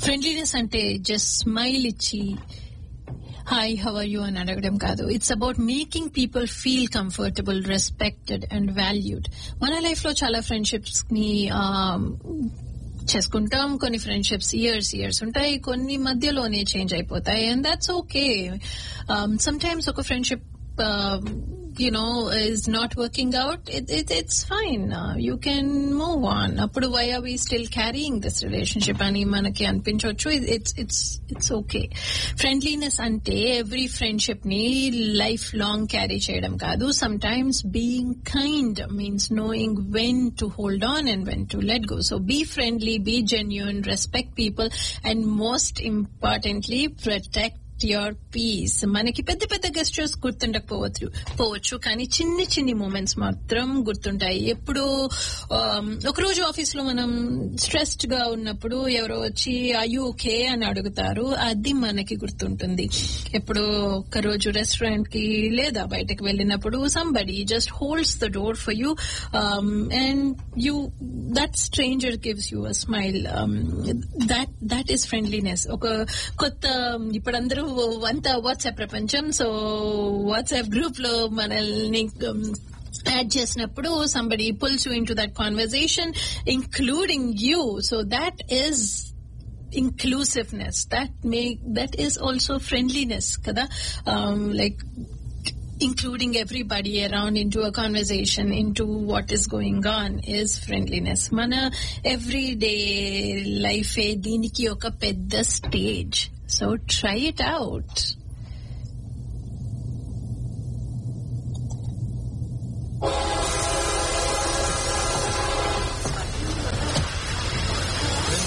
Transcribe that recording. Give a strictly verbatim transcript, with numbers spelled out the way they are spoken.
Friendliness అంటే just smile ఇచ్చి hi how are you అని అడగడం కాదు. It's about making people feel comfortable, respected and valued. మన లైఫ్ లో చాలా ఫ్రెండ్షిప్స్ ని చేసుకుంటాం. కొన్ని ఫ్రెండ్షిప్స్ ఇయర్స్ ఇయర్స్ ఉంటాయి, కొన్ని మధ్యలోనే చేంజ్ అయిపోతాయి. And that's okay. Some times ఒక friendship you know is not working out, it, it it's fine. Uh, you can move on. Appudu why are we still carrying this relationship ani manaki anpinchochu. it's it's it's okay. Friendliness ante every friendship ni life long carry cheyadam kaadu. Sometimes being kind means knowing when to hold on and when to let go. So be friendly, be genuine, respect people, and most importantly protect your peace. మనకి పెద్ద పెద్ద gestures గుర్తుండకపోవచ్చు పోవచ్చు కానీ చిన్ని చిన్ని moments మాత్రం గుర్తుంటాయి. ఎప్పుడు ఒకరోజు ఆఫీస్ లో మనం స్ట్రెస్డ్ గా ఉన్నప్పుడు ఎవరో వచ్చి ఆర్ యు ఓకే అని అడుగుతారు, అది మనకి గుర్తుంటుంది. ఎప్పుడు ఒకరోజు రెస్టారెంట్ కి లేదా బయటకు వెళ్ళినప్పుడు somebody just holds the door for you and you that stranger gives you a smile. That that is friendliness. ఒక కొత్త ఇప్పుడందరూ అంతా వాట్సాప్ ప్రపంచం. సో వాట్సాప్ గ్రూప్ లో మనల్ని యాడ్ చేసినప్పుడు somebody pulls you into that conversation including you. So that is inclusiveness. That make that is also friendliness kada. Um, like including everybody around into a conversation, into what is going on is friendliness. Mana everyday life e deeniki oka pedda stage. So try it out.